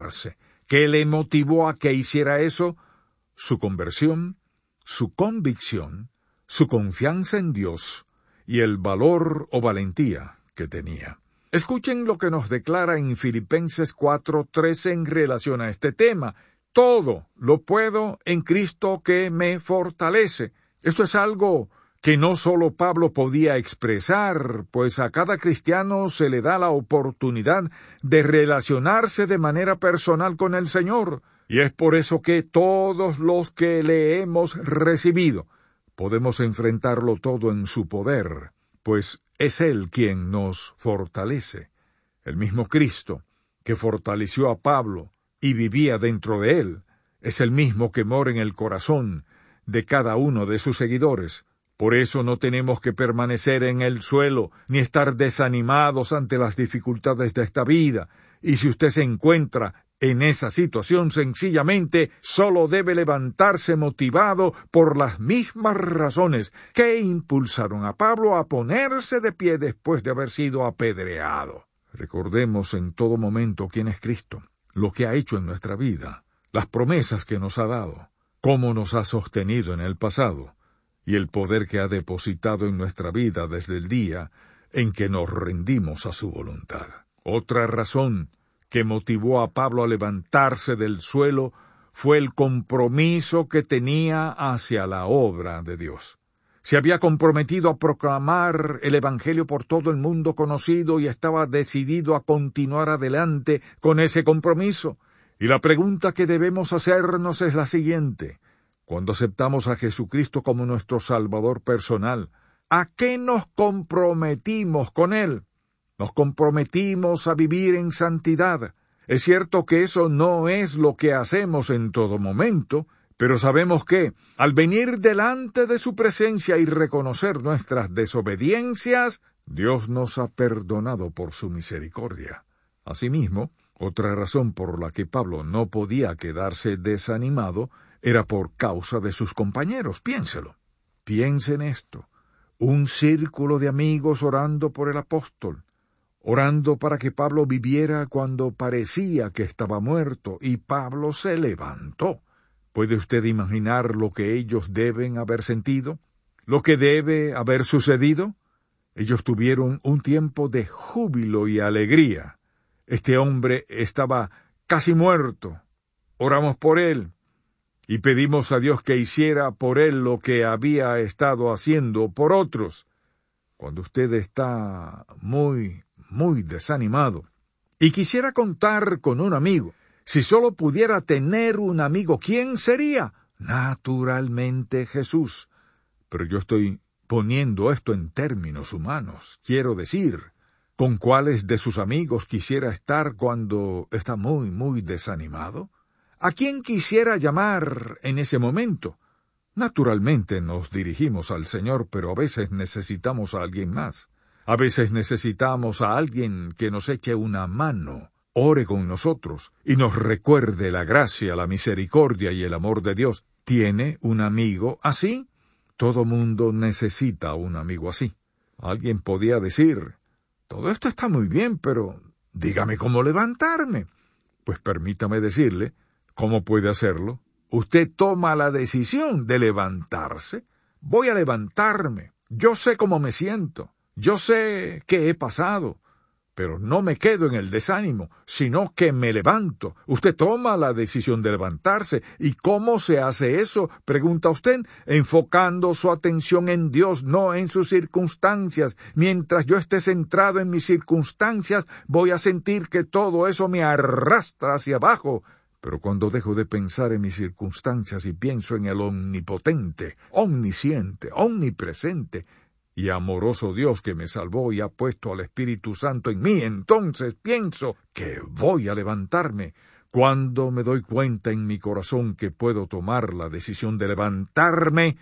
levantarse. ¿Qué le motivó a que hiciera eso? Su conversión, su convicción, su confianza en Dios y el valor o valentía que tenía. Escuchen lo que nos declara en Filipenses 4:13 en relación a este tema. Todo lo puedo en Cristo que me fortalece. Esto es algo que no solo Pablo podía expresar, pues a cada cristiano se le da la oportunidad de relacionarse de manera personal con el Señor, y es por eso que todos los que le hemos recibido podemos enfrentarlo todo en su poder, pues es Él quien nos fortalece. El mismo Cristo que fortaleció a Pablo y vivía dentro de él, es el mismo que mora en el corazón de cada uno de sus seguidores. Por eso no tenemos que permanecer en el suelo, ni estar desanimados ante las dificultades de esta vida. Y si usted se encuentra en esa situación, sencillamente solo debe levantarse motivado por las mismas razones que impulsaron a Pablo a ponerse de pie después de haber sido apedreado. Recordemos en todo momento quién es Cristo, lo que ha hecho en nuestra vida, las promesas que nos ha dado, cómo nos ha sostenido en el pasado, y el poder que ha depositado en nuestra vida desde el día en que nos rendimos a su voluntad. Otra razón que motivó a Pablo a levantarse del suelo fue el compromiso que tenía hacia la obra de Dios. Se había comprometido a proclamar el Evangelio por todo el mundo conocido y estaba decidido a continuar adelante con ese compromiso. Y la pregunta que debemos hacernos es la siguiente: cuando aceptamos a Jesucristo como nuestro Salvador personal, ¿a qué nos comprometimos con Él? Nos comprometimos a vivir en santidad. Es cierto que eso no es lo que hacemos en todo momento, pero sabemos que, al venir delante de su presencia y reconocer nuestras desobediencias, Dios nos ha perdonado por su misericordia. Asimismo, otra razón por la que Pablo no podía quedarse desanimado era por causa de sus compañeros. Piénselo. Piense en esto. Un círculo de amigos orando por el apóstol, orando para que Pablo viviera cuando parecía que estaba muerto, y Pablo se levantó. ¿Puede usted imaginar lo que ellos deben haber sentido? ¿Lo que debe haber sucedido? Ellos tuvieron un tiempo de júbilo y alegría. Este hombre estaba casi muerto. Oramos por él y pedimos a Dios que hiciera por él lo que había estado haciendo por otros. Cuando usted está muy desanimado y quisiera contar con un amigo, si solo pudiera tener un amigo, ¿quién sería? Naturalmente Jesús. Pero yo estoy poniendo esto en términos humanos. Quiero decir, ¿con cuáles de sus amigos quisiera estar cuando está muy desanimado? ¿A quién quisiera llamar en ese momento? Naturalmente nos dirigimos al Señor, pero a veces necesitamos a alguien más. A veces necesitamos a alguien que nos eche una mano, ore con nosotros y nos recuerde la gracia, la misericordia y el amor de Dios. ¿Tiene un amigo así? Todo mundo necesita un amigo así. Alguien podía decir: todo esto está muy bien, pero dígame cómo levantarme. Pues permítame decirle cómo puede hacerlo. Usted toma la decisión de levantarse. Voy a levantarme. Yo sé cómo me siento. Yo sé qué he pasado. Pero no me quedo en el desánimo, sino que me levanto. Usted toma la decisión de levantarse. ¿Y cómo se hace eso?, pregunta usted, enfocando su atención en Dios, no en sus circunstancias. Mientras yo esté centrado en mis circunstancias, voy a sentir que todo eso me arrastra hacia abajo. Pero cuando dejo de pensar en mis circunstancias y pienso en el omnipotente, omnisciente, omnipresente y amoroso Dios que me salvó y ha puesto al Espíritu Santo en mí, entonces pienso que voy a levantarme. Cuando me doy cuenta en mi corazón que puedo tomar la decisión de levantarme,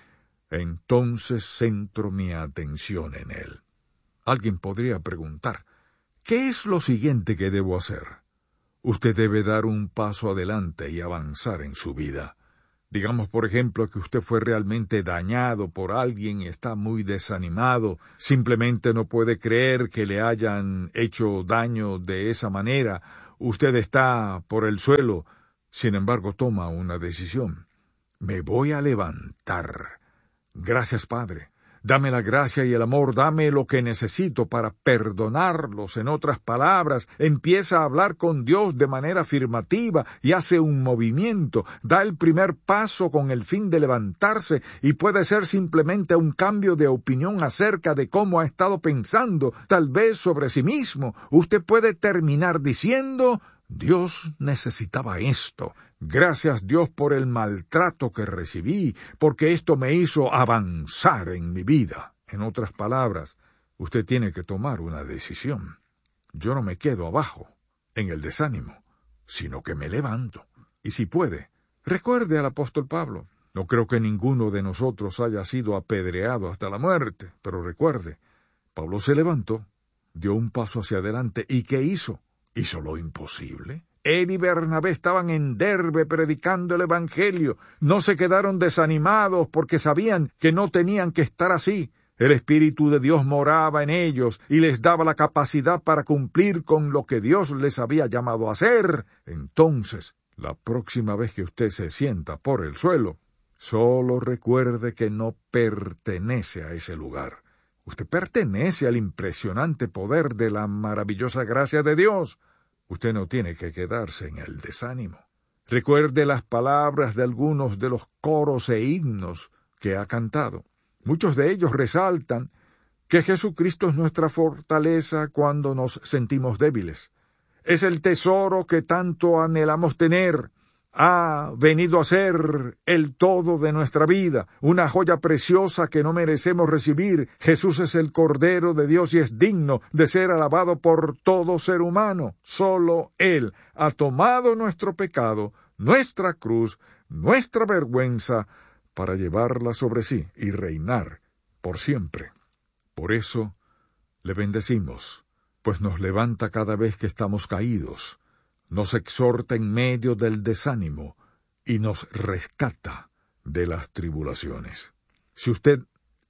entonces centro mi atención en Él. Alguien podría preguntar: ¿qué es lo siguiente que debo hacer? Usted debe dar un paso adelante y avanzar en su vida. Digamos, por ejemplo, que usted fue realmente dañado por alguien y está muy desanimado, simplemente no puede creer que le hayan hecho daño de esa manera. usted está por el suelo, sin embargo toma una decisión. Me voy a levantar. Gracias, Padre. Dame la gracia y el amor, dame lo que necesito para perdonarlos. En otras palabras, empieza a hablar con Dios de manera afirmativa y hace un movimiento. Da el primer paso con el fin de levantarse y puede ser simplemente un cambio de opinión acerca de cómo ha estado pensando, tal vez sobre sí mismo. Usted puede terminar diciendo: Dios necesitaba esto. Gracias, Dios, por el maltrato que recibí, porque esto me hizo avanzar en mi vida. En otras palabras, usted tiene que tomar una decisión. Yo no me quedo abajo, en el desánimo, sino que me levanto. Y si puede, recuerde al apóstol Pablo. No creo que ninguno de nosotros haya sido apedreado hasta la muerte, pero recuerde, Pablo se levantó, dio un paso hacia adelante, ¿y qué hizo? Hizo lo imposible. Él y Bernabé estaban en Derbe predicando el Evangelio. No se quedaron desanimados porque sabían que no tenían que estar así. El Espíritu de Dios moraba en ellos y les daba la capacidad para cumplir con lo que Dios les había llamado a hacer. Entonces, la próxima vez que usted se sienta por el suelo, solo recuerde que no pertenece a ese lugar. Usted pertenece al impresionante poder de la maravillosa gracia de Dios. Usted no tiene que quedarse en el desánimo. Recuerde las palabras de algunos de los coros e himnos que ha cantado. Muchos de ellos resaltan que Jesucristo es nuestra fortaleza cuando nos sentimos débiles. Es el tesoro que tanto anhelamos tener. Ha venido a ser el todo de nuestra vida, una joya preciosa que no merecemos recibir. Jesús es el Cordero de Dios y es digno de ser alabado por todo ser humano. Solo Él ha tomado nuestro pecado, nuestra cruz, nuestra vergüenza, para llevarla sobre sí y reinar por siempre. Por eso le bendecimos, pues nos levanta cada vez que estamos caídos, nos exhorta en medio del desánimo y nos rescata de las tribulaciones. Si usted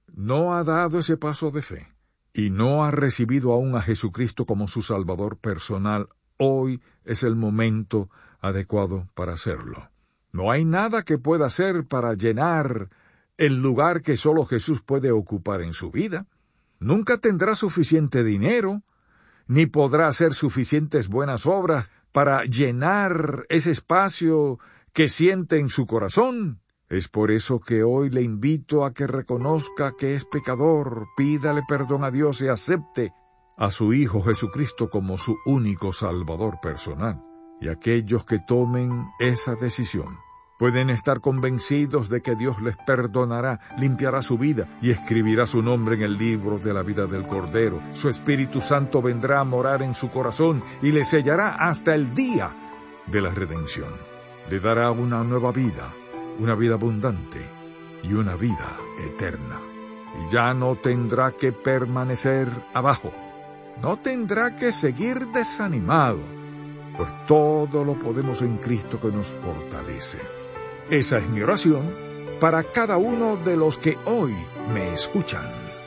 no ha dado ese paso de fe y no ha recibido aún a Jesucristo como su Salvador personal, hoy es el momento adecuado para hacerlo. No hay nada que pueda hacer para llenar el lugar que solo Jesús puede ocupar en su vida. Nunca tendrá suficiente dinero, ni podrá hacer suficientes buenas obras para llenar ese espacio que siente en su corazón. Es por eso que hoy le invito a que reconozca que es pecador, pídale perdón a Dios y acepte a su Hijo Jesucristo como su único Salvador personal. Y aquellos que tomen esa decisión pueden estar convencidos de que Dios les perdonará, limpiará su vida y escribirá su nombre en el libro de la vida del Cordero. Su Espíritu Santo vendrá a morar en su corazón y le sellará hasta el día de la redención. Le dará una nueva vida, una vida abundante y una vida eterna. Y ya no tendrá que permanecer abajo, no tendrá que seguir desanimado, pues todo lo podemos en Cristo que nos fortalece. Esa es mi oración para cada uno de los que hoy me escuchan.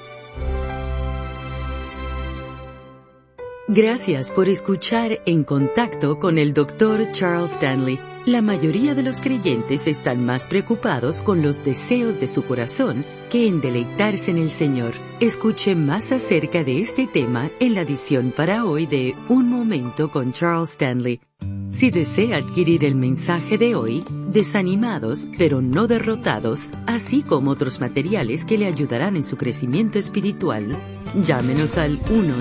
Gracias por escuchar En Contacto con el Dr. Charles Stanley. La mayoría de los creyentes están más preocupados con los deseos de su corazón que en deleitarse en el Señor. Escuche más acerca de este tema en la edición para hoy de Un Momento con Charles Stanley. Si desea adquirir el mensaje de hoy, Desanimados pero no derrotados, así como otros materiales que le ayudarán en su crecimiento espiritual, llámenos al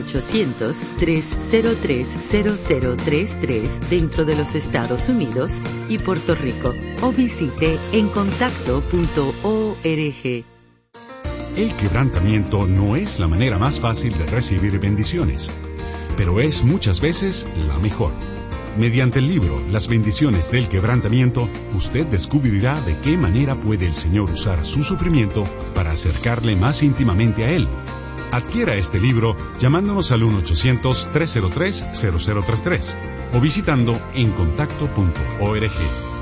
1-800-303-0033 dentro de los Estados Unidos y Puerto Rico, o visite encontacto.org. El quebrantamiento no es la manera más fácil de recibir bendiciones, pero es muchas veces la mejor. Mediante el libro Las bendiciones del quebrantamiento, usted descubrirá de qué manera puede el Señor usar su sufrimiento para acercarle más íntimamente a Él. Adquiera este libro llamándonos al 1-800-303-0033 o visitando encontacto.org.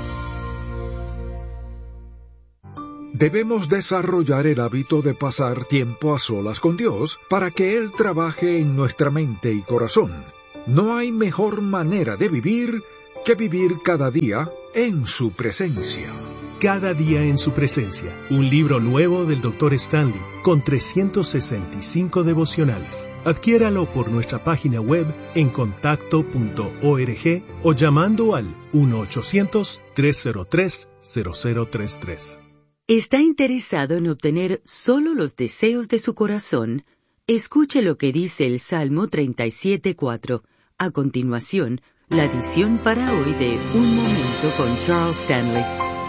Debemos desarrollar el hábito de pasar tiempo a solas con Dios para que Él trabaje en nuestra mente y corazón. No hay mejor manera de vivir que vivir cada día en su presencia. Cada día en su presencia, un libro nuevo del Dr. Stanley, con 365 devocionales. Adquiéralo por nuestra página web en contacto.org o llamando al 1-800-303-0033. ¿Está interesado en obtener solo los deseos de su corazón? Escuche lo que dice el Salmo 37:4. A continuación, la edición para hoy de Un Momento con Charles Stanley.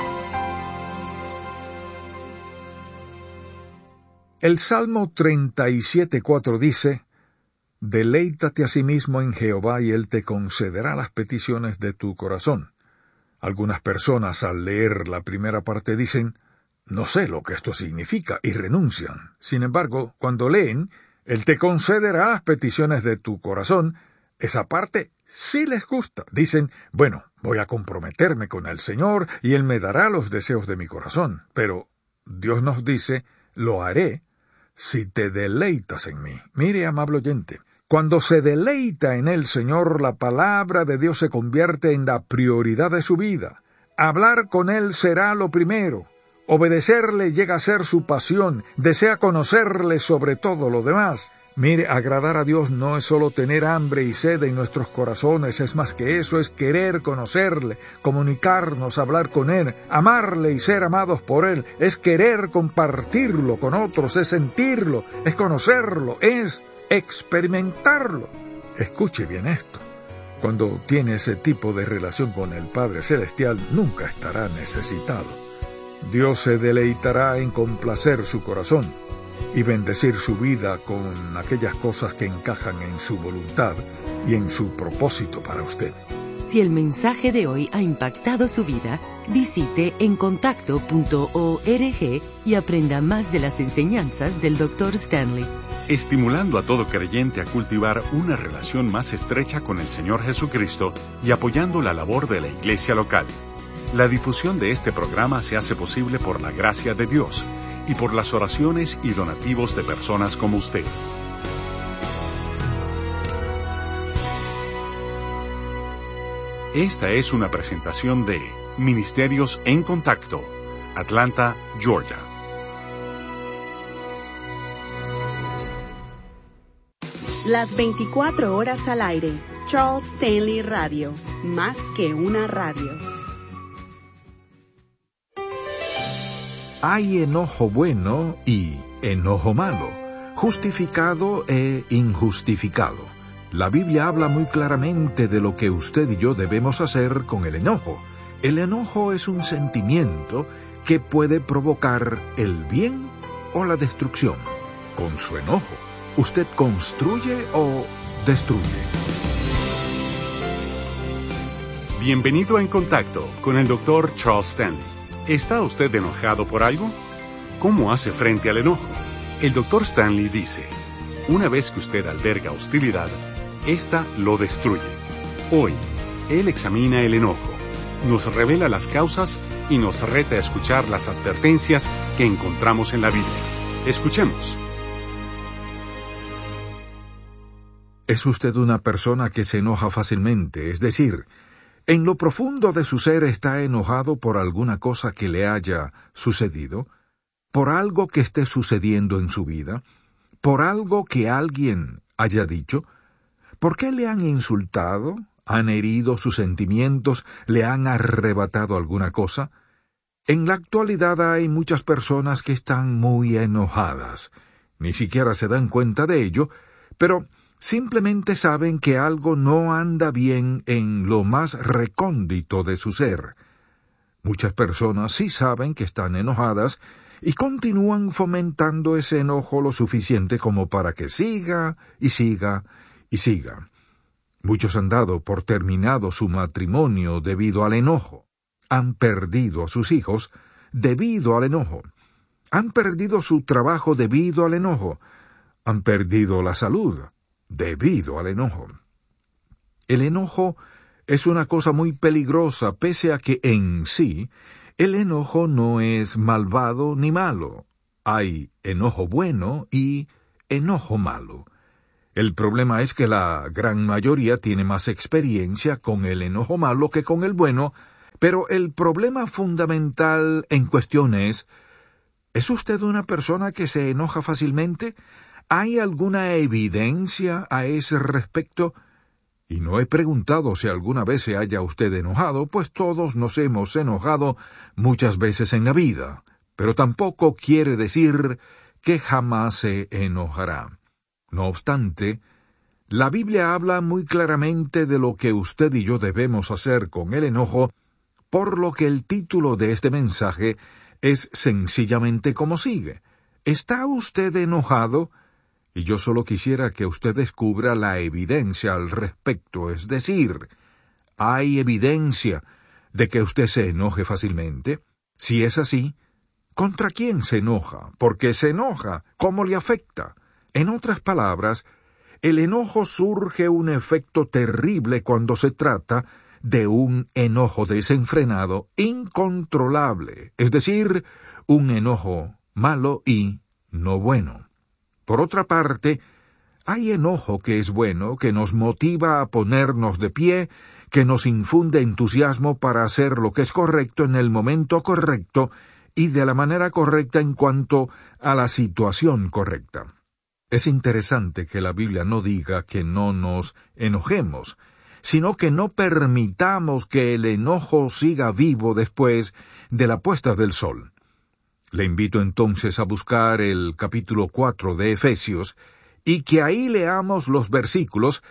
El Salmo 37:4 dice: Deleítate asimismo en Jehová y Él te concederá las peticiones de tu corazón. Algunas personas al leer la primera parte dicen: no sé lo que esto significa, y renuncian. Sin embargo, cuando leen: Él te concederá las peticiones de tu corazón, esa parte sí les gusta. Dicen: bueno, voy a comprometerme con el Señor y Él me dará los deseos de mi corazón. Pero Dios nos dice: lo haré si te deleitas en mí. Mire, amable oyente, cuando se deleita en el Señor, la palabra de Dios se convierte en la prioridad de su vida. Hablar con Él será lo primero. Obedecerle llega a ser su pasión. Desea conocerle sobre todo lo demás. Mire, agradar a Dios no es solo tener hambre y sed en nuestros corazones, es más que eso, es querer conocerle, comunicarnos, hablar con Él, amarle y ser amados por Él, es querer compartirlo con otros, es sentirlo, es conocerlo, es experimentarlo. Escuche bien esto. Cuando tiene ese tipo de relación con el Padre Celestial, nunca estará necesitado. Dios se deleitará en complacer su corazón y bendecir su vida con aquellas cosas que encajan en su voluntad y en su propósito para usted. Si el mensaje de hoy ha impactado su vida, visite encontacto.org y aprenda más de las enseñanzas del Dr. Stanley. Estimulando a todo creyente a cultivar una relación más estrecha con el Señor Jesucristo y apoyando la labor de la iglesia local. La difusión de este programa se hace posible por la gracia de Dios y por las oraciones y donativos de personas como usted. Esta es una presentación de Ministerios en Contacto, Atlanta, Georgia. Las 24 horas al aire. Charles Stanley Radio. Más que una radio. Hay enojo bueno y enojo malo, justificado e injustificado. La Biblia habla muy claramente de lo que usted y yo debemos hacer con el enojo. El enojo es un sentimiento que puede provocar el bien o la destrucción. Con su enojo, ¿usted construye o destruye? Bienvenido a En Contacto con el Dr. Charles Stanley. ¿Está usted enojado por algo? ¿Cómo hace frente al enojo? El Dr. Stanley dice: una vez que usted alberga hostilidad, esta lo destruye. Hoy, él examina el enojo, nos revela las causas y nos reta a escuchar las advertencias que encontramos en la Biblia. Escuchemos. ¿Es usted una persona que se enoja fácilmente? Es decir, en lo profundo de su ser está enojado por alguna cosa que le haya sucedido, por algo que esté sucediendo en su vida, por algo que alguien haya dicho. ¿Por qué le han insultado? ¿Han herido sus sentimientos? ¿Le han arrebatado alguna cosa? En la actualidad hay muchas personas que están muy enojadas. Ni siquiera se dan cuenta de ello, pero simplemente saben que algo no anda bien en lo más recóndito de su ser. Muchas personas sí saben que están enojadas y continúan fomentando ese enojo lo suficiente como para que siga y siga y siga. Muchos han dado por terminado su matrimonio debido al enojo. Han perdido a sus hijos debido al enojo. Han perdido su trabajo debido al enojo. Han perdido la salud debido al enojo. El enojo es una cosa muy peligrosa, pese a que en sí el enojo no es malvado ni malo. Hay enojo bueno y enojo malo. El problema es que la gran mayoría tiene más experiencia con el enojo malo que con el bueno, pero el problema fundamental en cuestión ¿es usted una persona que se enoja fácilmente? ¿Hay alguna evidencia a ese respecto? Y no he preguntado si alguna vez se haya usted enojado, pues todos nos hemos enojado muchas veces en la vida, pero tampoco quiere decir que jamás se enojará. No obstante, la Biblia habla muy claramente de lo que usted y yo debemos hacer con el enojo, por lo que el título de este mensaje es sencillamente como sigue. ¿Está usted enojado? Y yo solo quisiera que usted descubra la evidencia al respecto, es decir, ¿hay evidencia de que usted se enoje fácilmente? Si es así, ¿contra quién se enoja? ¿Por qué se enoja? ¿Cómo le afecta? En otras palabras, el enojo surge un efecto terrible cuando se trata de un enojo desenfrenado, incontrolable, es decir, un enojo malo y no bueno. Por otra parte, hay enojo que es bueno, que nos motiva a ponernos de pie, que nos infunde entusiasmo para hacer lo que es correcto en el momento correcto y de la manera correcta en cuanto a la situación correcta. Es interesante que la Biblia no diga que no nos enojemos, sino que no permitamos que el enojo siga vivo después de la puesta del sol. Le invito entonces a buscar el capítulo 4 de Efesios y que ahí leamos los versículos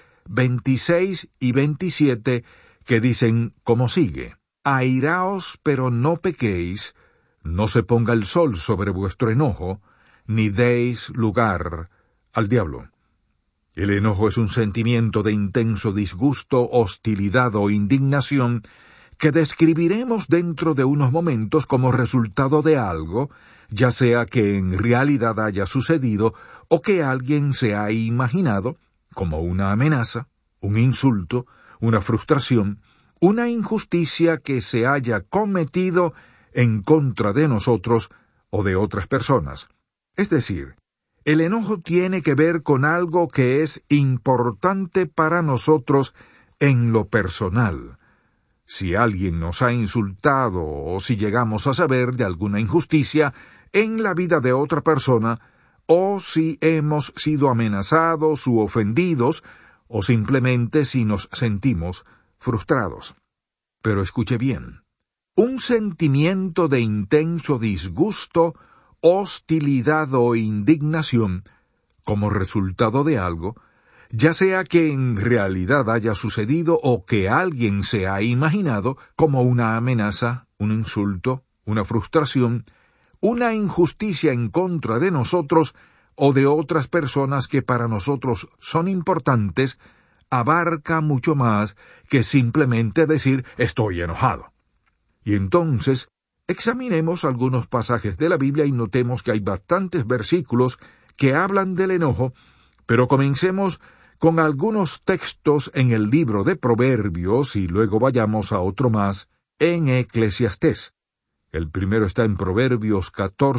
26 y 27 que dicen como sigue: Airaos, pero no pequéis, no se ponga el sol sobre vuestro enojo, ni deis lugar al diablo. El enojo es un sentimiento de intenso disgusto, hostilidad o indignación que describiremos dentro de unos momentos como resultado de algo, ya sea que en realidad haya sucedido o que alguien se ha imaginado, como una amenaza, un insulto, una frustración, una injusticia que se haya cometido en contra de nosotros o de otras personas. Es decir, el enojo tiene que ver con algo que es importante para nosotros en lo personal. Si alguien nos ha insultado o si llegamos a saber de alguna injusticia en la vida de otra persona, o si hemos sido amenazados u ofendidos, o simplemente si nos sentimos frustrados. Pero escuche bien, un sentimiento de intenso disgusto, hostilidad o indignación como resultado de algo, ya sea que en realidad haya sucedido o que alguien se ha imaginado como una amenaza, un insulto, una frustración, una injusticia en contra de nosotros o de otras personas que para nosotros son importantes, abarca mucho más que simplemente decir estoy enojado. Y entonces, examinemos algunos pasajes de la Biblia y notemos que hay bastantes versículos que hablan del enojo, pero comencemos con algunos textos en el libro de Proverbios y luego vayamos a otro más en Eclesiastés. El primero está en Proverbios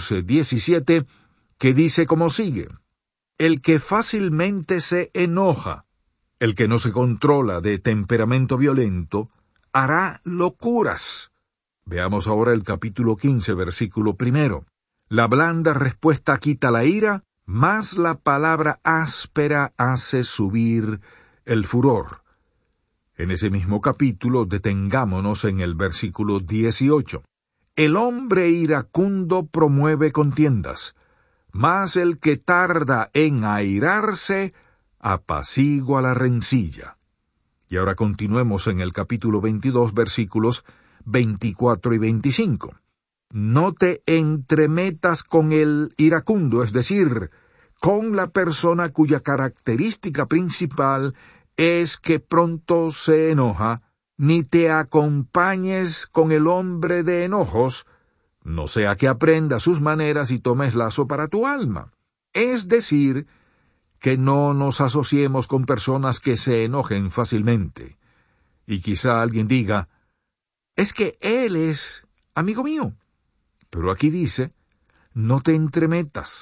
14:17, que dice como sigue: El que fácilmente se enoja, el que no se controla de temperamento violento, hará locuras. Veamos ahora el capítulo 15, versículo 1. La blanda respuesta quita la ira, mas la palabra áspera hace subir el furor. En ese mismo capítulo detengámonos en el versículo 18. El hombre iracundo promueve contiendas, mas el que tarda en airarse apacigua la rencilla. Y ahora continuemos en el capítulo 22, versículos 24 y 25. No te entremetas con el iracundo, es decir, con la persona cuya característica principal es que pronto se enoja, ni te acompañes con el hombre de enojos, no sea que aprenda sus maneras y tomes lazo para tu alma. Es decir, que no nos asociemos con personas que se enojen fácilmente. Y quizá alguien diga, es que él es amigo mío. Pero aquí dice, no te entremetas,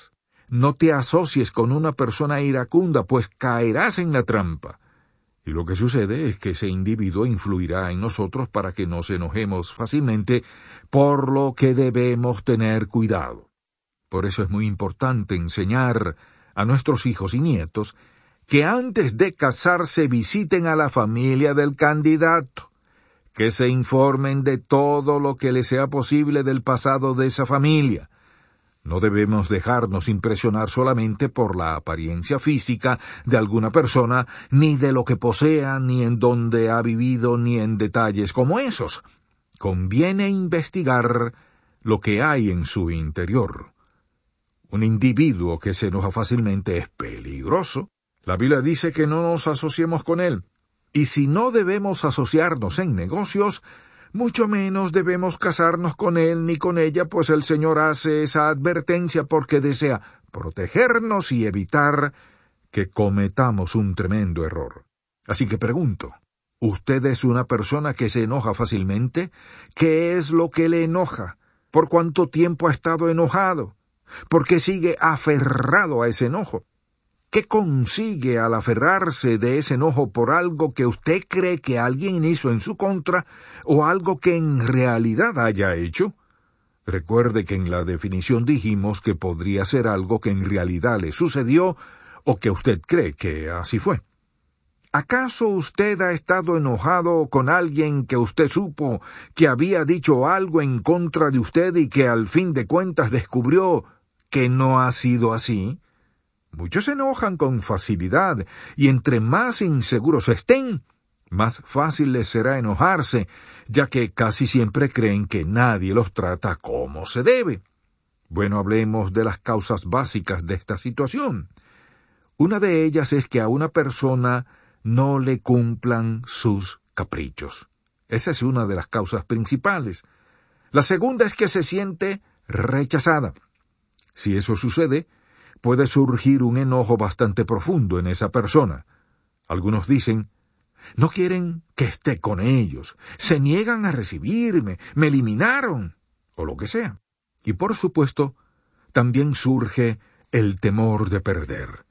no te asocies con una persona iracunda, pues caerás en la trampa. Y lo que sucede es que ese individuo influirá en nosotros para que nos enojemos fácilmente, por lo que debemos tener cuidado. Por eso es muy importante enseñar a nuestros hijos y nietos que antes de casarse visiten a la familia del candidato, que se informen de todo lo que les sea posible del pasado de esa familia. No debemos dejarnos impresionar solamente por la apariencia física de alguna persona, ni de lo que posea, ni en dónde ha vivido, ni en detalles como esos. Conviene investigar lo que hay en su interior. Un individuo que se enoja fácilmente es peligroso. La Biblia dice que no nos asociemos con él. Y si no debemos asociarnos en negocios, mucho menos debemos casarnos con él ni con ella, pues el Señor hace esa advertencia porque desea protegernos y evitar que cometamos un tremendo error. Así que pregunto, ¿usted es una persona que se enoja fácilmente? ¿Qué es lo que le enoja? ¿Por cuánto tiempo ha estado enojado? ¿Por qué sigue aferrado a ese enojo? ¿Qué consigue al aferrarse de ese enojo por algo que usted cree que alguien hizo en su contra o algo que en realidad haya hecho? Recuerde que en la definición dijimos que podría ser algo que en realidad le sucedió o que usted cree que así fue. ¿Acaso usted ha estado enojado con alguien que usted supo que había dicho algo en contra de usted y que al fin de cuentas descubrió que no ha sido así? Muchos se enojan con facilidad, y entre más inseguros estén, más fácil les será enojarse, ya que casi siempre creen que nadie los trata como se debe. Bueno, hablemos de las causas básicas de esta situación. Una de ellas es que a una persona no le cumplan sus caprichos. Esa es una de las causas principales. La segunda es que se siente rechazada. Si eso sucede, puede surgir un enojo bastante profundo en esa persona. Algunos dicen, no quieren que esté con ellos, se niegan a recibirme, me eliminaron, o lo que sea. Y por supuesto, también surge el temor de perder.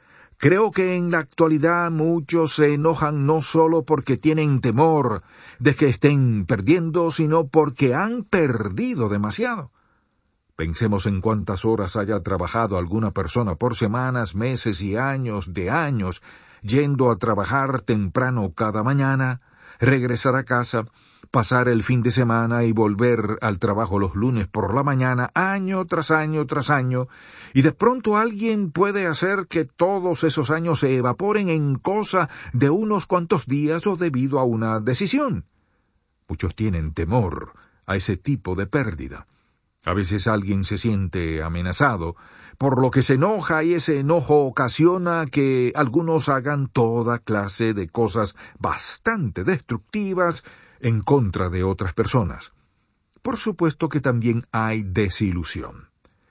Creo que en la actualidad muchos se enojan no solo porque tienen temor de que estén perdiendo, sino porque han perdido demasiado. Pensemos en cuántas horas haya trabajado alguna persona por semanas, meses y años de años, yendo a trabajar temprano cada mañana, regresar a casa, pasar el fin de semana y volver al trabajo los lunes por la mañana, año tras año tras año, y de pronto alguien puede hacer que todos esos años se evaporen en cosa de unos cuantos días o debido a una decisión. Muchos tienen temor a ese tipo de pérdida. A veces alguien se siente amenazado, por lo que se enoja y ese enojo ocasiona que algunos hagan toda clase de cosas bastante destructivas en contra de otras personas. Por supuesto que también hay desilusión.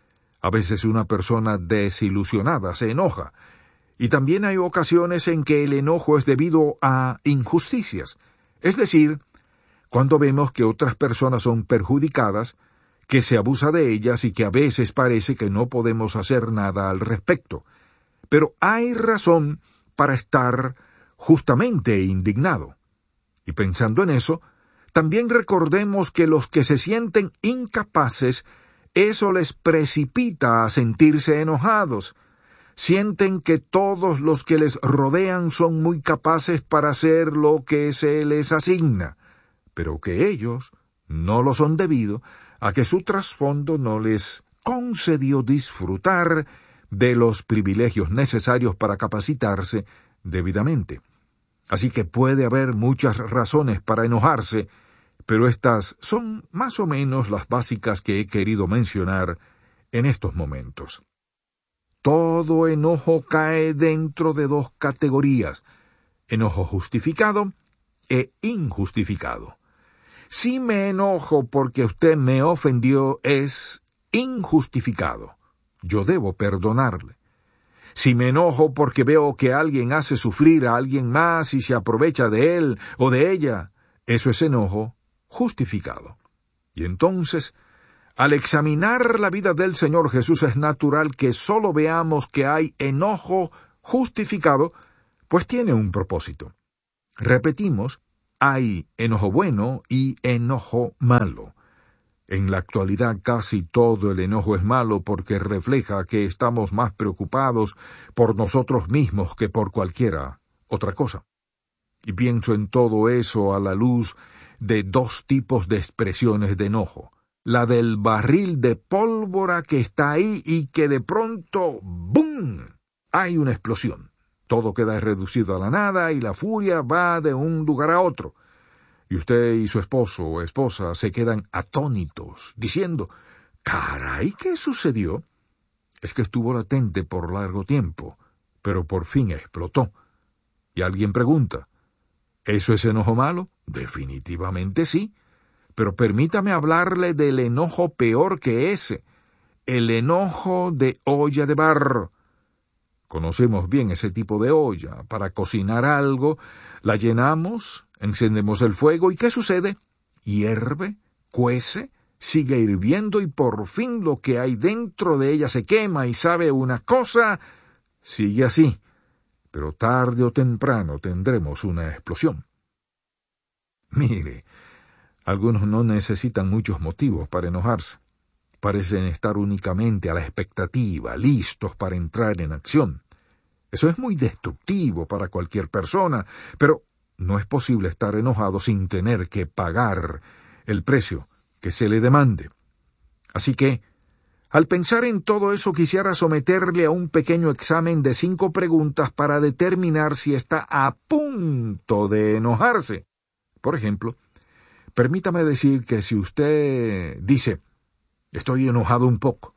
A veces una persona desilusionada se enoja, y también hay ocasiones en que el enojo es debido a injusticias, es decir, cuando vemos que otras personas son perjudicadas, que se abusa de ellas y que a veces parece que no podemos hacer nada al respecto. Pero hay razón para estar justamente indignado. Y pensando en eso, también recordemos que los que se sienten incapaces, eso les precipita a sentirse enojados. Sienten que todos los que les rodean son muy capaces para hacer lo que se les asigna, pero que ellos no lo son debido a que su trasfondo no les concedió disfrutar de los privilegios necesarios para capacitarse debidamente. Así que puede haber muchas razones para enojarse, pero estas son más o menos las básicas que he querido mencionar en estos momentos. Todo enojo cae dentro de dos categorías: enojo justificado e injustificado. Si me enojo porque usted me ofendió, es injustificado. Yo debo perdonarle. Si me enojo porque veo que alguien hace sufrir a alguien más y se aprovecha de él o de ella, eso es enojo justificado. Y entonces, Al examinar la vida del Señor Jesús es natural que solo veamos que hay enojo justificado, pues tiene un propósito. Repetimos, hay enojo bueno y enojo malo. En la actualidad casi todo el enojo es malo porque refleja que estamos más preocupados por nosotros mismos que por cualquiera otra cosa. Y pienso en todo eso a la luz de dos tipos de expresiones de enojo. La del barril de pólvora que está ahí y que de pronto, ¡bum!, hay una explosión. Todo queda reducido a la nada y la furia va de un lugar a otro. Y usted y su esposo o esposa se quedan atónitos, diciendo, «Caray, ¿qué sucedió?» Es que estuvo latente por largo tiempo, pero por fin explotó. Y alguien pregunta, ¿eso es enojo malo? Definitivamente sí, pero permítame hablarle del enojo peor que ese, el enojo de olla de barro. Conocemos bien ese tipo de olla. Para cocinar algo, la llenamos, encendemos el fuego, ¿y qué sucede? Hierve, cuece, sigue hirviendo y por fin lo que hay dentro de ella se quema y sabe una cosa, sigue así, pero tarde o temprano tendremos una explosión. Mire, algunos no necesitan muchos motivos para enojarse. Parecen estar únicamente a la expectativa, listos para entrar en acción. Eso es muy destructivo para cualquier persona, pero no es posible estar enojado sin tener que pagar el precio que se le demande. Así que, al pensar en todo eso, quisiera someterle a un pequeño examen de 5 preguntas para determinar si está a punto de enojarse. Por ejemplo, permítame decir que si usted dice, «Estoy enojado un poco»,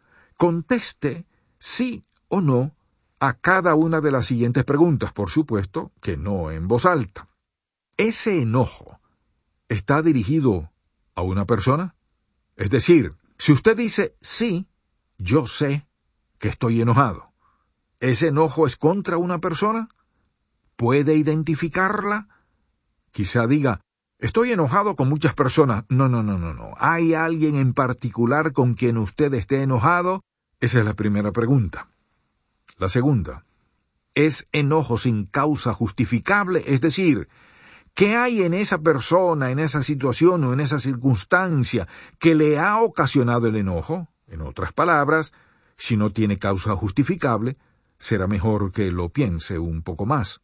conteste sí o no a cada una de las siguientes preguntas, por supuesto que no en voz alta. ¿Ese enojo está dirigido a una persona? Es decir, si usted dice sí, yo sé que estoy enojado. ¿Ese enojo es contra una persona? ¿Puede identificarla? Quizá diga, estoy enojado con muchas personas. No. ¿Hay alguien en particular con quien usted esté enojado? Esa es la primera pregunta. La segunda, ¿es enojo sin causa justificable? Es decir, ¿qué hay en esa persona, en esa situación o en esa circunstancia que le ha ocasionado el enojo? En otras palabras, si no tiene causa justificable, será mejor que lo piense un poco más.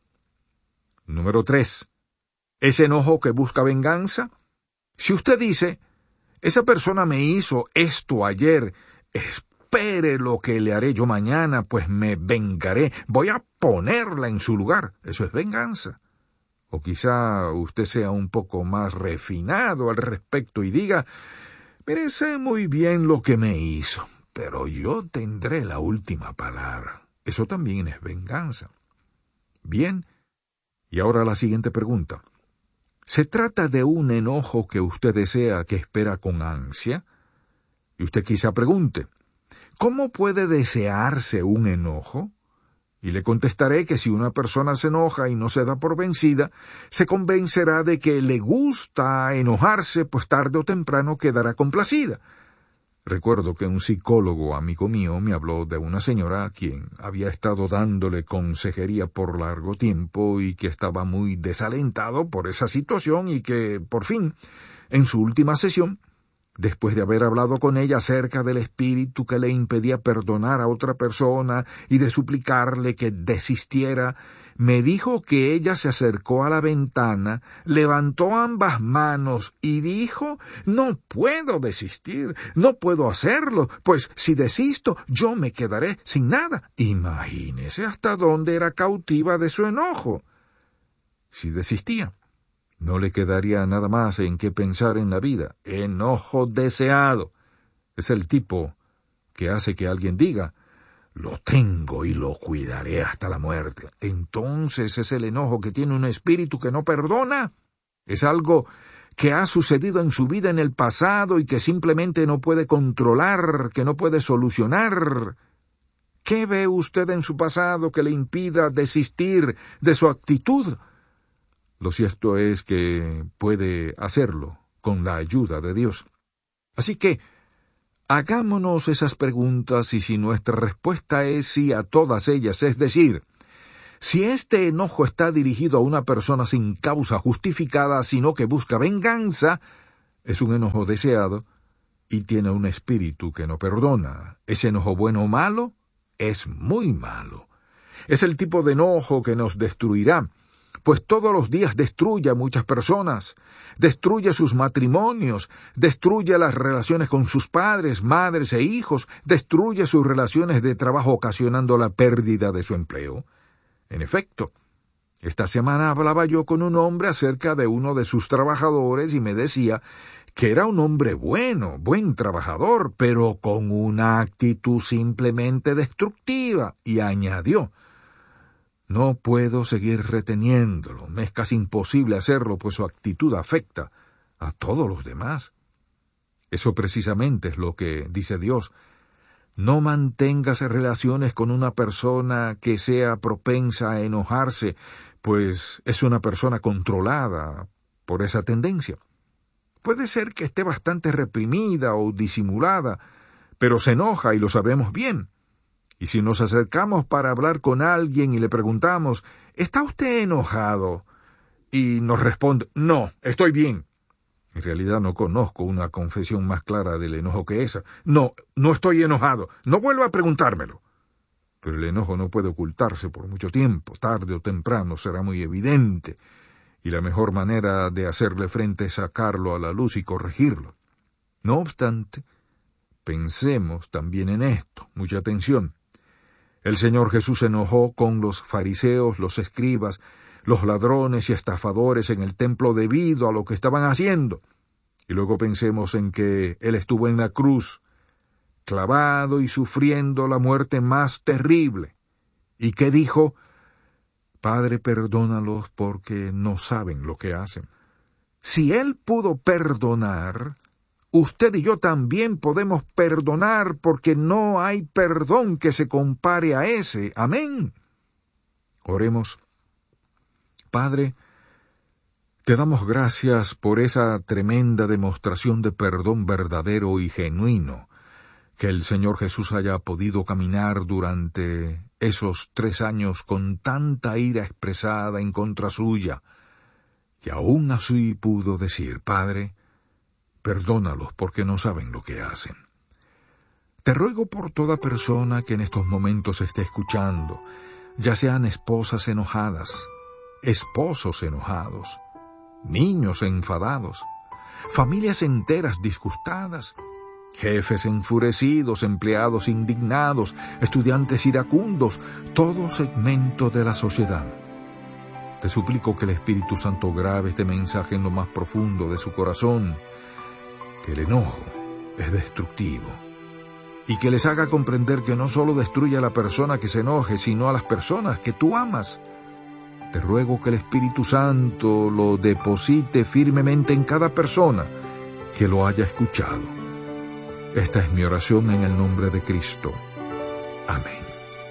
Número 3. ¿Es enojo que busca venganza? Si usted dice, esa persona me hizo esto ayer, espere lo que le haré yo mañana, pues me vengaré, voy a ponerla en su lugar, eso es venganza. O quizá usted sea un poco más refinado al respecto y diga, mire, sé muy bien lo que me hizo, pero yo tendré la última palabra. Eso también es venganza. Bien, y ahora la siguiente pregunta. ¿Se trata de un enojo que usted desea, que espera con ansia? Y usted quizá pregunte, ¿cómo puede desearse un enojo? Y le contestaré que si una persona se enoja y no se da por vencida, se convencerá de que le gusta enojarse, pues tarde o temprano quedará complacida. Recuerdo que un psicólogo amigo mío me habló de una señora a quien había estado dándole consejería por largo tiempo y que estaba muy desalentado por esa situación y que, por fin, en su última sesión, después de haber hablado con ella acerca del espíritu que le impedía perdonar a otra persona y de suplicarle que desistiera, me dijo que ella se acercó a la ventana, levantó ambas manos y dijo, «No puedo desistir, no puedo hacerlo, pues si desisto yo me quedaré sin nada». Imagínese hasta dónde era cautiva de su enojo. Si desistía, no le quedaría nada más en qué pensar en la vida. Enojo deseado. Es el tipo que hace que alguien diga, lo tengo y lo cuidaré hasta la muerte. Entonces es el enojo que tiene un espíritu que no perdona. Es algo que ha sucedido en su vida en el pasado y que simplemente no puede controlar, que no puede solucionar. ¿Qué ve usted en su pasado que le impida desistir de su actitud? Lo cierto es que puede hacerlo con la ayuda de Dios. Así que Hagámonos esas preguntas y si nuestra respuesta es sí a todas ellas, es decir, si este enojo está dirigido a una persona sin causa justificada, sino que busca venganza, es un enojo deseado y tiene un espíritu que no perdona. ¿Es enojo bueno o malo? Es muy malo. Es el tipo de enojo que nos destruirá, pues todos los días destruye a muchas personas, destruye sus matrimonios, destruye las relaciones con sus padres, madres e hijos, destruye sus relaciones de trabajo ocasionando la pérdida de su empleo. En efecto, esta semana hablaba yo con un hombre acerca de uno de sus trabajadores y me decía que era un hombre bueno, buen trabajador, pero con una actitud simplemente destructiva, y añadió: no puedo seguir reteniéndolo, me es casi imposible hacerlo, pues su actitud afecta a todos los demás. Eso precisamente es lo que dice Dios. No mantengas relaciones con una persona que sea propensa a enojarse, pues es una persona controlada por esa tendencia. Puede ser que esté bastante reprimida o disimulada, pero se enoja y lo sabemos bien. Y si nos acercamos para hablar con alguien y le preguntamos, ¿está usted enojado? Y nos responde, no, estoy bien. En realidad no conozco una confesión más clara del enojo que esa. No estoy enojado. No vuelva a preguntármelo. Pero el enojo no puede ocultarse por mucho tiempo. Tarde o temprano será muy evidente. Y la mejor manera de hacerle frente es sacarlo a la luz y corregirlo. No obstante, pensemos también en esto. Mucha atención. El Señor Jesús se enojó con los fariseos, los escribas, los ladrones y estafadores en el templo debido a lo que estaban haciendo. Y luego pensemos en que Él estuvo en la cruz, clavado y sufriendo la muerte más terrible. ¿Y qué dijo? Padre, perdónalos porque no saben lo que hacen. Si Él pudo perdonar, usted y yo también podemos perdonar, porque no hay perdón que se compare a ese. Amén. Oremos. Padre, te damos gracias por esa tremenda demostración de perdón verdadero y genuino, que el Señor Jesús haya podido caminar durante esos 3 años con tanta ira expresada en contra suya, y aún así pudo decir, Padre, perdónalos porque no saben lo que hacen. Te ruego por toda persona que en estos momentos esté escuchando, ya sean esposas enojadas, esposos enojados, niños enfadados, familias enteras disgustadas, jefes enfurecidos, empleados indignados, estudiantes iracundos, todo segmento de la sociedad. Te suplico que el Espíritu Santo grabe este mensaje en lo más profundo de su corazón, que el enojo es destructivo, y que les haga comprender que no solo destruye a la persona que se enoje, sino a las personas que tú amas. Te ruego que el Espíritu Santo lo deposite firmemente en cada persona que lo haya escuchado. Esta es mi oración en el nombre de Cristo. Amén.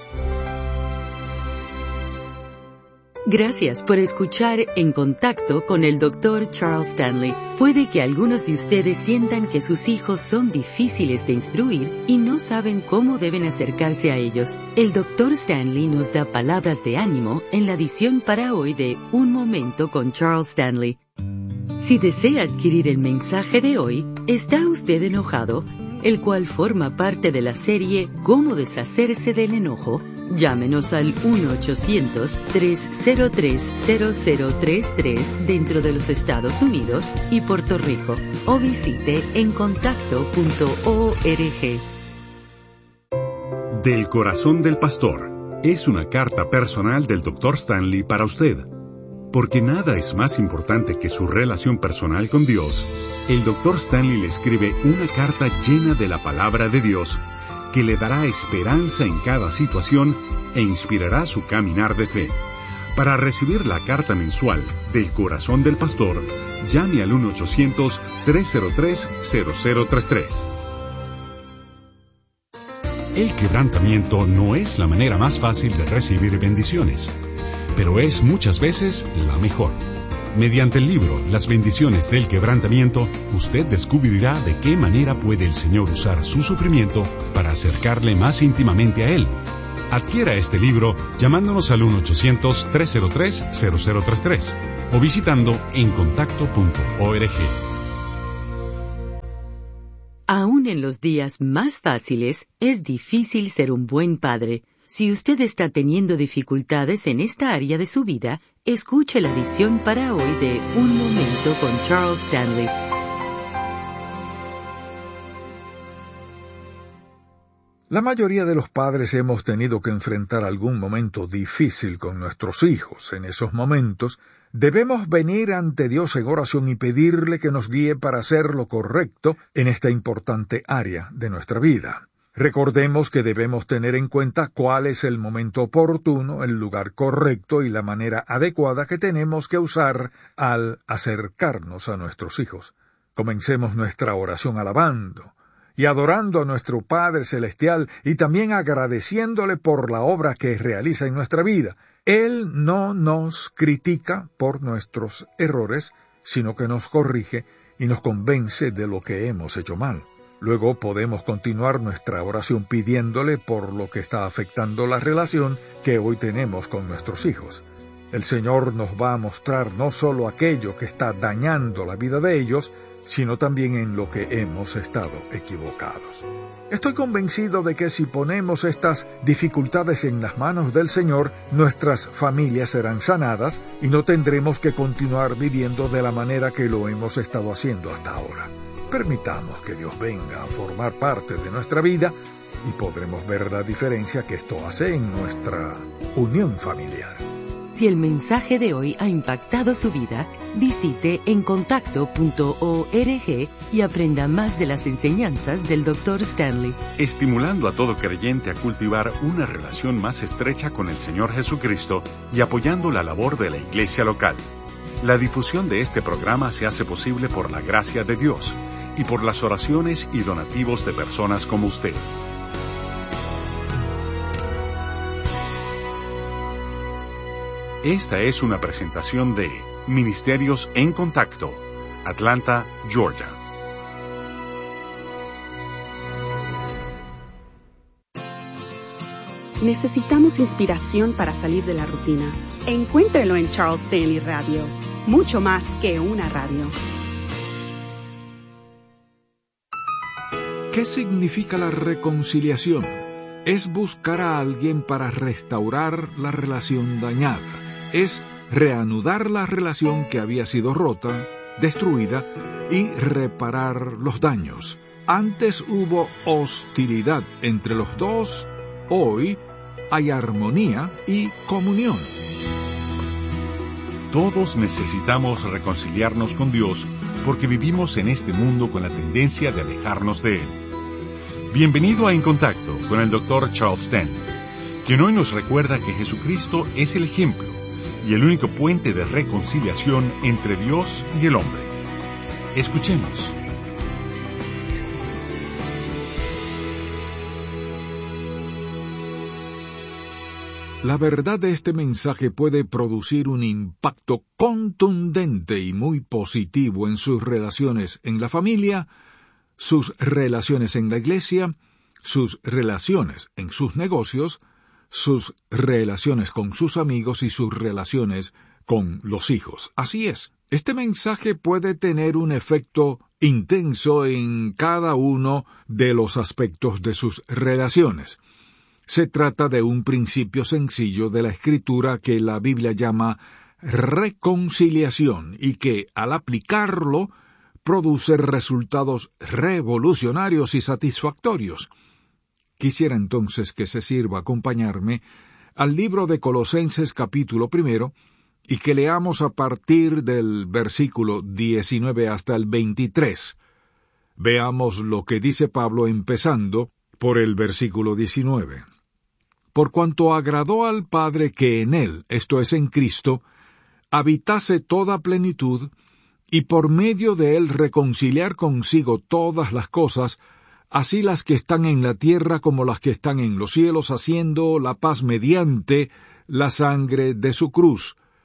Gracias por escuchar En Contacto con el Dr. Charles Stanley. Puede que algunos de ustedes sientan que sus hijos son difíciles de instruir y no saben cómo deben acercarse a ellos. El Dr. Stanley nos da palabras de ánimo en la edición para hoy de Un Momento con Charles Stanley. Si desea adquirir el mensaje de hoy, ¿está usted enojado?, el cual forma parte de la serie Cómo deshacerse del enojo, llámenos al 1-800-303-0033 dentro de los Estados Unidos y Puerto Rico, o visite encontacto.org. Del corazón del pastor es una carta personal del Dr. Stanley para usted. Porque nada es más importante que su relación personal con Dios, el Dr. Stanley le escribe una carta llena de la palabra de Dios que le dará esperanza en cada situación e inspirará su caminar de fe. Para recibir la carta mensual del corazón del pastor, llame al 1-800-303-0033. El quebrantamiento no es la manera más fácil de recibir bendiciones, pero es muchas veces la mejor. Mediante el libro Las bendiciones del quebrantamiento, usted descubrirá de qué manera puede el Señor usar su sufrimiento para acercarle más íntimamente a Él. Adquiera este libro llamándonos al 1-800-303-0033 o visitando encontacto.org. Aún en los días más fáciles, es difícil ser un buen padre. Si usted está teniendo dificultades en esta área de su vida, escuche la edición para hoy de Un Momento con Charles Stanley. La mayoría de los padres hemos tenido que enfrentar algún momento difícil con nuestros hijos. En esos momentos, debemos venir ante Dios en oración y pedirle que nos guíe para hacer lo correcto en esta importante área de nuestra vida. Recordemos que debemos tener en cuenta cuál es el momento oportuno, el lugar correcto y la manera adecuada que tenemos que usar al acercarnos a nuestros hijos. Comencemos nuestra oración alabando y adorando a nuestro Padre Celestial y también agradeciéndole por la obra que realiza en nuestra vida. Él no nos critica por nuestros errores, sino que nos corrige y nos convence de lo que hemos hecho mal. Luego podemos continuar nuestra oración pidiéndole por lo que está afectando la relación que hoy tenemos con nuestros hijos. El Señor nos va a mostrar no solo aquello que está dañando la vida de ellos, sino también en lo que hemos estado equivocados. Estoy convencido de que si ponemos estas dificultades en las manos del Señor, nuestras familias serán sanadas y no tendremos que continuar viviendo de la manera que lo hemos estado haciendo hasta ahora. Permitamos que Dios venga a formar parte de nuestra vida y podremos ver la diferencia que esto hace en nuestra unión familiar. Si el mensaje de hoy ha impactado su vida, visite encontacto.org y aprenda más de las enseñanzas del Dr. Stanley. Estimulando a todo creyente a cultivar una relación más estrecha con el Señor Jesucristo y apoyando la labor de la iglesia local. La difusión de este programa se hace posible por la gracia de Dios y por las oraciones y donativos de personas como usted. Esta es una presentación de Ministerios en Contacto, Atlanta, Georgia. Necesitamos inspiración para salir de la rutina. Encuéntrelo en Charles Stanley Radio, mucho más que una radio. ¿Qué significa la reconciliación? Es buscar a alguien para restaurar la relación dañada. Es reanudar la relación que había sido rota, destruida, y reparar los daños. Antes hubo hostilidad entre los dos, hoy hay armonía y comunión. Todos necesitamos reconciliarnos con Dios porque vivimos en este mundo con la tendencia de alejarnos de Él. Bienvenido a En Contacto con el Dr. Charles Stanley, quien hoy nos recuerda que Jesucristo es el ejemplo y el único puente de reconciliación entre Dios y el hombre. Escuchemos. La verdad de este mensaje puede producir un impacto contundente y muy positivo en sus relaciones en la familia, sus relaciones en la iglesia, sus relaciones en sus negocios, sus relaciones con sus amigos y sus relaciones con los hijos. Así es, este mensaje puede tener un efecto intenso en cada uno de los aspectos de sus relaciones. Se trata de un principio sencillo de la Escritura que la Biblia llama reconciliación y que, al aplicarlo, produce resultados revolucionarios y satisfactorios. Quisiera entonces que se sirva acompañarme al libro de Colosenses capítulo 1 y que leamos a partir del versículo 19 hasta el 23. Veamos lo que dice Pablo empezando por el versículo 19. Por cuanto agradó al Padre que en él, esto es en Cristo, habitase toda plenitud, y por medio de él reconciliar consigo todas las cosas, así las que están en la tierra como las que están en los cielos, haciendo la paz mediante la sangre de su cruz.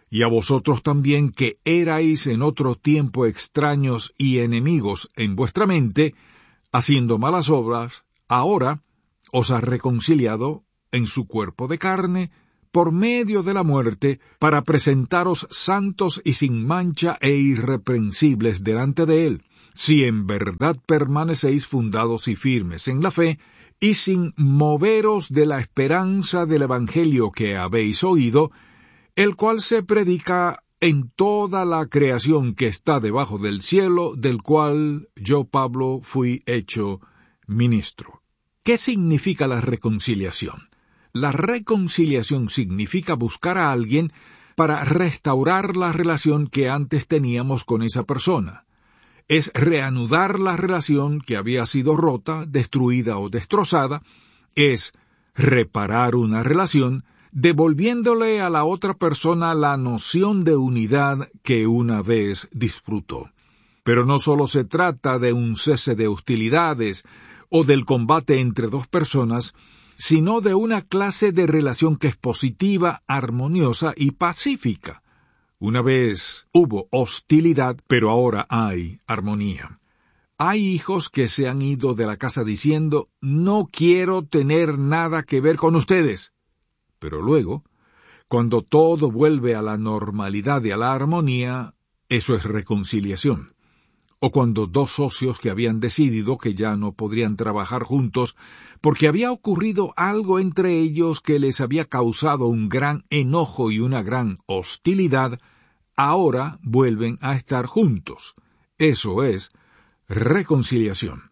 y a vosotros también que erais en otro tiempo extraños y enemigos en vuestra mente, haciendo malas obras, ahora os ha reconciliado en su cuerpo de carne, por medio de la muerte, para presentaros santos y sin mancha e irreprensibles delante de él, si en verdad permanecéis fundados y firmes en la fe, y sin moveros de la esperanza del Evangelio que habéis oído, el cual se predica en toda la creación que está debajo del cielo, del cual yo, Pablo, fui hecho ministro. ¿Qué significa la reconciliación? La reconciliación significa buscar a alguien para restaurar la relación que antes teníamos con esa persona. Es reanudar la relación que había sido rota, destruida o destrozada, es reparar una relación, devolviéndole a la otra persona la noción de unidad que una vez disfrutó. Pero no solo se trata de un cese de hostilidades o del combate entre dos personas, sino de una clase de relación que es positiva, armoniosa y pacífica. Una vez hubo hostilidad, pero ahora hay armonía. Hay hijos que se han ido de la casa diciendo, no quiero tener nada que ver con ustedes. Pero luego, cuando todo vuelve a la normalidad y a la armonía, eso es reconciliación. O cuando dos socios que habían decidido que ya no podrían trabajar juntos porque había ocurrido algo entre ellos que les había causado un gran enojo y una gran hostilidad, ahora vuelven a estar juntos. Eso es reconciliación.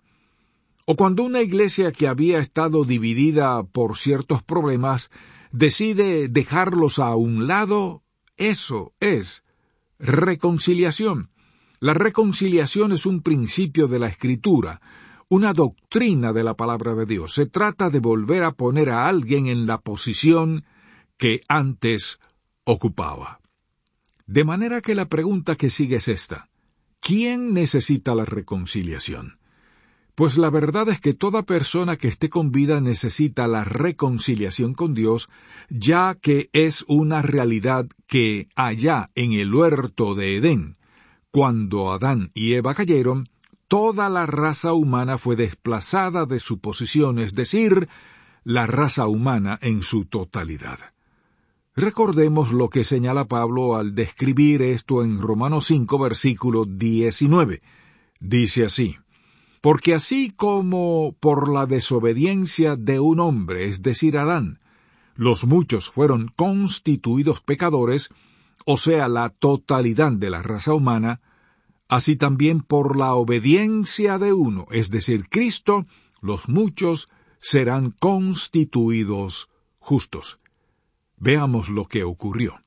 O cuando una iglesia que había estado dividida por ciertos problemas decide dejarlos a un lado, eso es reconciliación. La reconciliación es un principio de la Escritura, una doctrina de la palabra de Dios. Se trata de volver a poner a alguien en la posición que antes ocupaba. De manera que la pregunta que sigue es esta: ¿quién necesita la reconciliación? Pues la verdad es que toda persona que esté con vida necesita la reconciliación con Dios, ya que es una realidad que allá en el huerto de Edén, cuando Adán y Eva cayeron, toda la raza humana fue desplazada de su posición, es decir, la raza humana en su totalidad. Recordemos lo que señala Pablo al describir esto en Romanos 5, versículo 19. Dice así: porque así como por la desobediencia de un hombre, es decir, Adán, los muchos fueron constituidos pecadores, o sea, la totalidad de la raza humana, así también por la obediencia de uno, es decir, Cristo, los muchos serán constituidos justos. Veamos lo que ocurrió.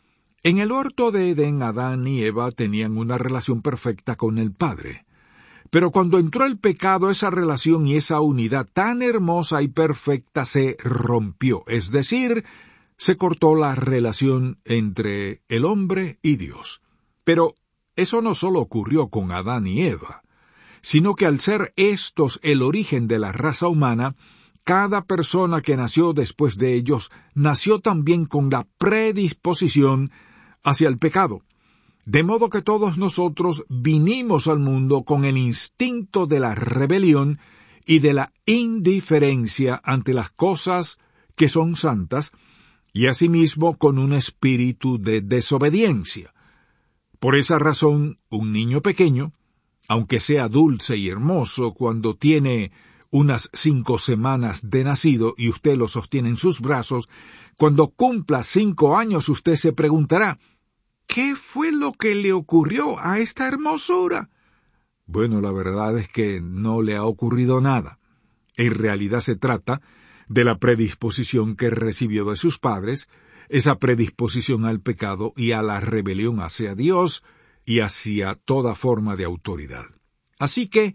En el huerto de Edén, Adán y Eva tenían una relación perfecta con el Padre. Pero cuando entró el pecado, esa relación y esa unidad tan hermosa y perfecta se rompió, es decir, se cortó la relación entre el hombre y Dios. Pero eso no solo ocurrió con Adán y Eva, sino que al ser estos el origen de la raza humana, cada persona que nació después de ellos nació también con la predisposición hacia el pecado. De modo que todos nosotros vinimos al mundo con el instinto de la rebelión y de la indiferencia ante las cosas que son santas, y asimismo con un espíritu de desobediencia. Por esa razón, un niño pequeño, aunque sea dulce y hermoso cuando tiene unas 5 semanas de nacido y usted lo sostiene en sus brazos, cuando cumpla 5 años usted se preguntará, ¿qué fue lo que le ocurrió a esta hermosura? Bueno, la verdad es que no le ha ocurrido nada. En realidad se trata de la predisposición que recibió de sus padres, esa predisposición al pecado y a la rebelión hacia Dios y hacia toda forma de autoridad. Así que,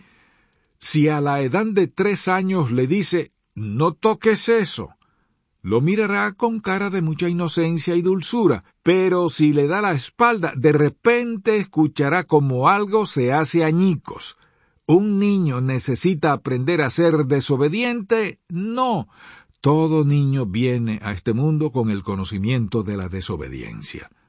si a la edad de 3 años le dice, no toques eso, lo mirará con cara de mucha inocencia y dulzura, pero si le da la espalda, de repente escuchará como algo se hace añicos. ¿Un niño necesita aprender a ser desobediente? No. Todo niño viene a este mundo con el conocimiento de la desobediencia.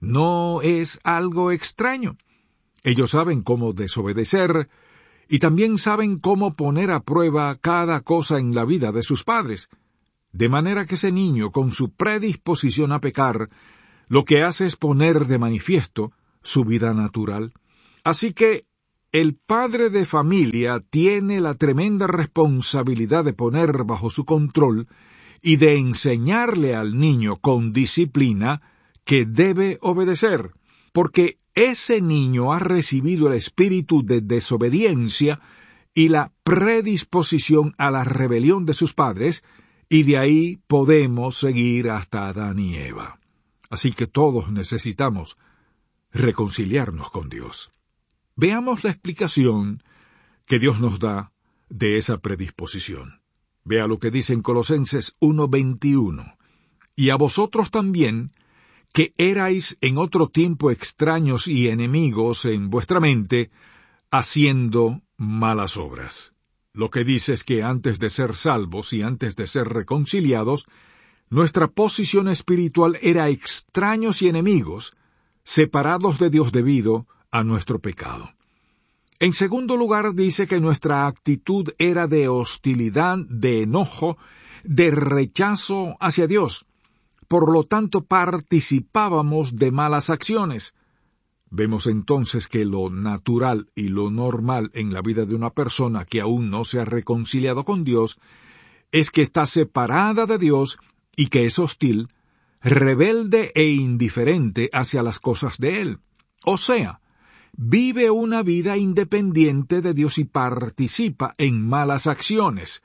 no es algo extraño. Ellos saben cómo desobedecer y también saben cómo poner a prueba cada cosa en la vida de sus padres. De manera que ese niño, con su predisposición a pecar, lo que hace es poner de manifiesto su vida natural. Así que el padre de familia tiene la tremenda responsabilidad de poner bajo su control y de enseñarle al niño con disciplina que debe obedecer, porque ese niño ha recibido el espíritu de desobediencia y la predisposición a la rebelión de sus padres, y de ahí podemos seguir hasta Adán y Eva. Así que todos necesitamos reconciliarnos con Dios. Veamos la explicación que Dios nos da de esa predisposición. Vea lo que dice en Colosenses 1:21. Y a vosotros también, que erais en otro tiempo extraños y enemigos en vuestra mente, haciendo malas obras. Lo que dice es que antes de ser salvos y antes de ser reconciliados, nuestra posición espiritual era extraños y enemigos, separados de Dios debido a nuestro pecado. En segundo lugar, dice que nuestra actitud era de hostilidad, de enojo, de rechazo hacia Dios. Por lo tanto, participábamos de malas acciones. Vemos entonces que lo natural y lo normal en la vida de una persona que aún no se ha reconciliado con Dios es que está separada de Dios y que es hostil, rebelde e indiferente hacia las cosas de Él. O sea, vive una vida independiente de Dios y participa en malas acciones.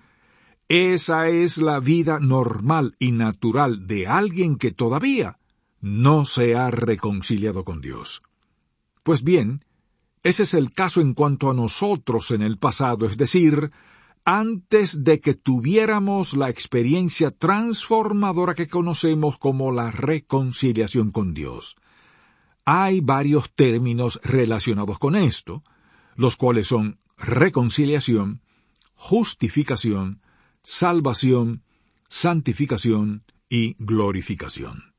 Esa es la vida normal y natural de alguien que todavía no se ha reconciliado con Dios. Pues bien, ese es el caso en cuanto a nosotros en el pasado, es decir, antes de que tuviéramos la experiencia transformadora que conocemos como la reconciliación con Dios. Hay varios términos relacionados con esto, los cuales son reconciliación, justificación, salvación, santificación y glorificación.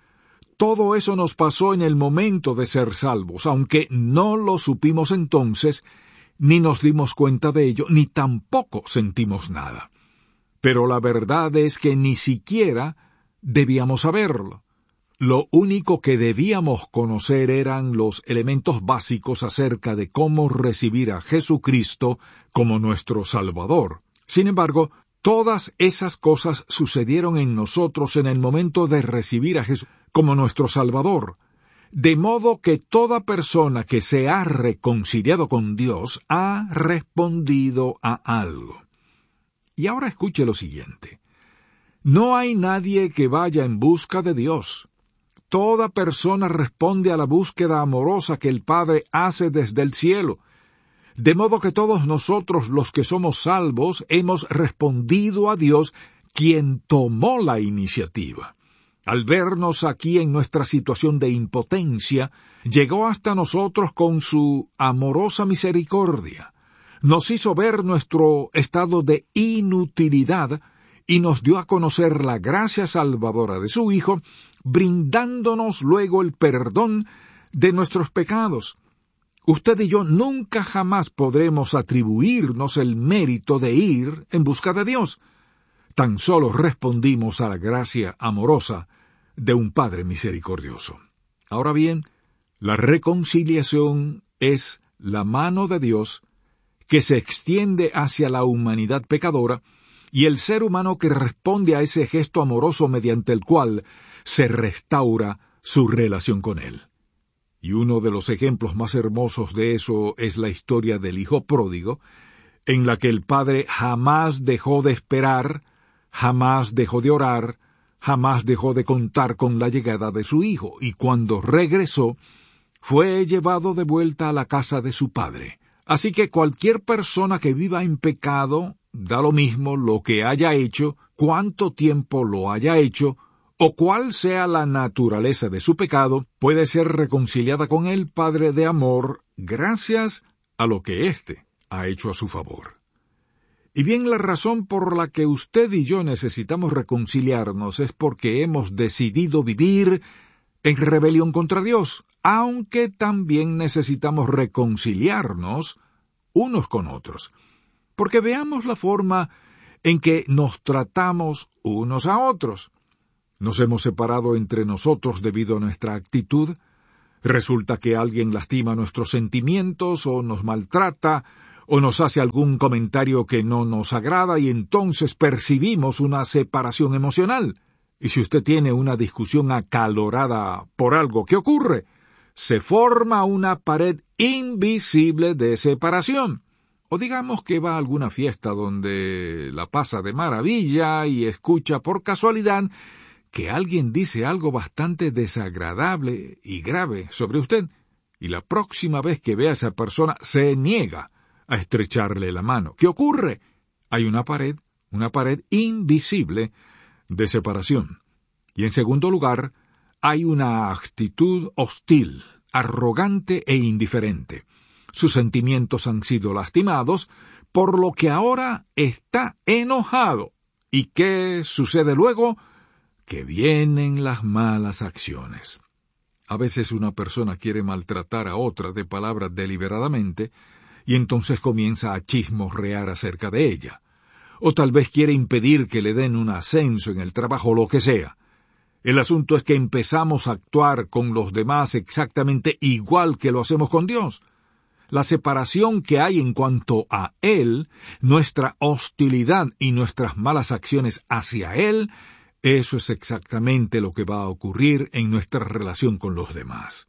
Todo eso nos pasó en el momento de ser salvos, aunque no lo supimos entonces, ni nos dimos cuenta de ello, ni tampoco sentimos nada. Pero la verdad es que ni siquiera debíamos saberlo. Lo único que debíamos conocer eran los elementos básicos acerca de cómo recibir a Jesucristo como nuestro Salvador. Sin embargo, todas esas cosas sucedieron en nosotros en el momento de recibir a Jesús como nuestro Salvador, de modo que toda persona que se ha reconciliado con Dios ha respondido a algo. Y ahora escuche lo siguiente. No hay nadie que vaya en busca de Dios. Toda persona responde a la búsqueda amorosa que el Padre hace desde el cielo. De modo que todos nosotros, los que somos salvos, hemos respondido a Dios, quien tomó la iniciativa. Al vernos aquí en nuestra situación de impotencia, llegó hasta nosotros con su amorosa misericordia. Nos hizo ver nuestro estado de inutilidad y nos dio a conocer la gracia salvadora de su Hijo, brindándonos luego el perdón de nuestros pecados. Usted y yo nunca jamás podremos atribuirnos el mérito de ir en busca de Dios. Tan solo respondimos a la gracia amorosa de un Padre misericordioso. Ahora bien, la reconciliación es la mano de Dios que se extiende hacia la humanidad pecadora y el ser humano que responde a ese gesto amoroso mediante el cual se restaura su relación con Él. Y uno de los ejemplos más hermosos de eso es la historia del hijo pródigo, en la que el padre jamás dejó de esperar, jamás dejó de orar, jamás dejó de contar con la llegada de su hijo, y cuando regresó, fue llevado de vuelta a la casa de su padre. Así que cualquier persona que viva en pecado, da lo mismo lo que haya hecho, cuánto tiempo lo haya hecho, o cuál sea la naturaleza de su pecado, puede ser reconciliada con el Padre de amor gracias a lo que éste ha hecho a su favor. Y bien, la razón por la que usted y yo necesitamos reconciliarnos es porque hemos decidido vivir en rebelión contra Dios, aunque también necesitamos reconciliarnos unos con otros. Porque veamos la forma en que nos tratamos unos a otros. Nos hemos separado entre nosotros debido a nuestra actitud. Resulta que alguien lastima nuestros sentimientos o nos maltrata o nos hace algún comentario que no nos agrada y entonces percibimos una separación emocional. Y si usted tiene una discusión acalorada por algo que ocurre, se forma una pared invisible de separación. O digamos que va a alguna fiesta donde la pasa de maravilla y escucha por casualidad que alguien dice algo bastante desagradable y grave sobre usted, y la próxima vez que ve a esa persona se niega a estrecharle la mano. ¿Qué ocurre? Hay una pared invisible de separación. Y en segundo lugar, hay una actitud hostil, arrogante e indiferente. Sus sentimientos han sido lastimados, por lo que ahora está enojado. ¿Y qué sucede luego? Que vienen las malas acciones. A veces una persona quiere maltratar a otra de palabras deliberadamente, y entonces comienza a chismorrear acerca de ella. O tal vez quiere impedir que le den un ascenso en el trabajo o lo que sea. El asunto es que empezamos a actuar con los demás exactamente igual que lo hacemos con Dios. La separación que hay en cuanto a Él, nuestra hostilidad y nuestras malas acciones hacia Él, eso es exactamente lo que va a ocurrir en nuestra relación con los demás.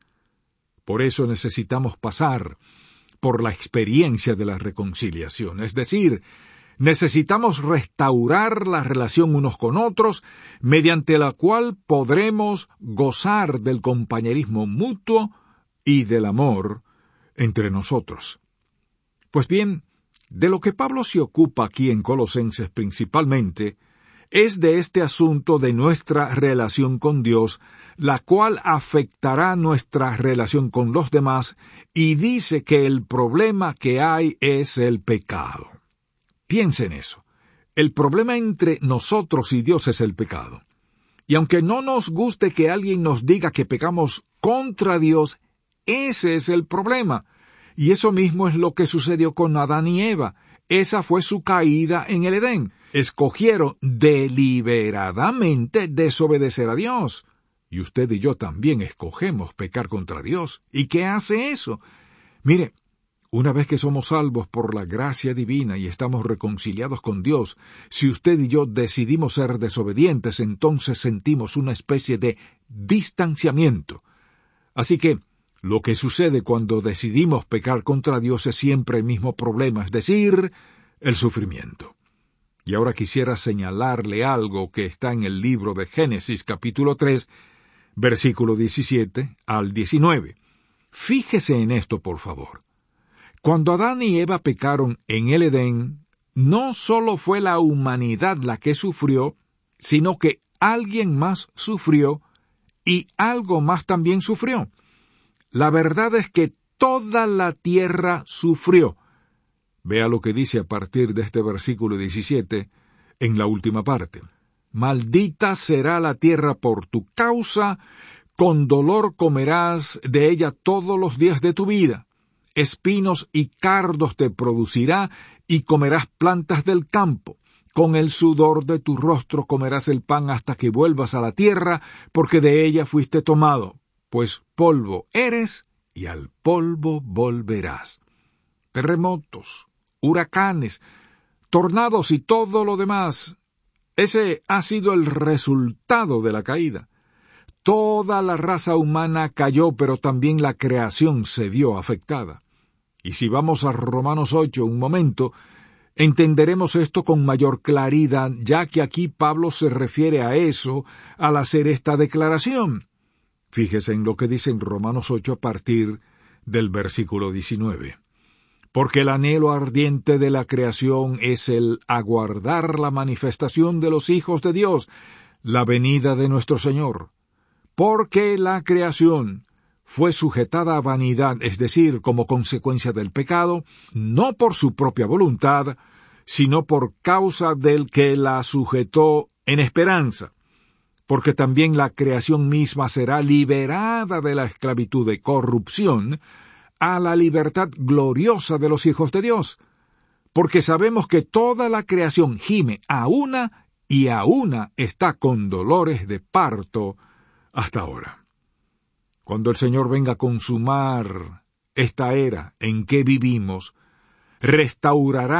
Por eso necesitamos pasar por la experiencia de la reconciliación, es decir, necesitamos restaurar la relación unos con otros, mediante la cual podremos gozar del compañerismo mutuo y del amor entre nosotros. Pues bien, de lo que Pablo se ocupa aquí en Colosenses principalmente, es de este asunto de nuestra relación con Dios, la cual afectará nuestra relación con los demás, y dice que el problema que hay es el pecado. Piensa en eso. El problema entre nosotros y Dios es el pecado. Y aunque no nos guste que alguien nos diga que pecamos contra Dios, ese es el problema. Y eso mismo es lo que sucedió con Adán y Eva. Esa fue su caída en el Edén. Escogieron deliberadamente desobedecer a Dios. Y usted y yo también escogemos pecar contra Dios. ¿Y qué hace eso? Mire, una vez que somos salvos por la gracia divina y estamos reconciliados con Dios, si usted y yo decidimos ser desobedientes, entonces sentimos una especie de distanciamiento. Así que, lo que sucede cuando decidimos pecar contra Dios es siempre el mismo problema, es decir, el sufrimiento. Y ahora quisiera señalarle algo que está en el libro de Génesis capítulo 3, versículo 17 al 19. Fíjese en esto, por favor. Cuando Adán y Eva pecaron en el Edén, no solo fue la humanidad la que sufrió, sino que alguien más sufrió y algo más también sufrió. La verdad es que toda la tierra sufrió. Vea lo que dice a partir de este versículo 17 en la última parte. Maldita será la tierra por tu causa, con dolor comerás de ella todos los días de tu vida. Espinos y cardos te producirá, y comerás plantas del campo. Con el sudor de tu rostro comerás el pan hasta que vuelvas a la tierra, porque de ella fuiste tomado. Pues polvo eres, y al polvo volverás. Terremotos, huracanes, tornados y todo lo demás, ese ha sido el resultado de la caída. Toda la raza humana cayó, pero también la creación se vio afectada. Y si vamos a Romanos 8 un momento, entenderemos esto con mayor claridad, ya que aquí Pablo se refiere a eso al hacer esta declaración. Fíjese en lo que dice en Romanos 8 a partir del versículo 19. Porque el anhelo ardiente de la creación es el aguardar la manifestación de los hijos de Dios, la venida de nuestro Señor. Porque la creación fue sujetada a vanidad, es decir, como consecuencia del pecado, no por su propia voluntad, sino por causa del que la sujetó en esperanza. porque también la creación misma será liberada de la esclavitud de corrupción a la libertad gloriosa de los hijos de Dios, porque sabemos que toda la creación gime a una y a una está con dolores de parto hasta ahora. Cuando el Señor venga a consumar esta era en que vivimos, restaurará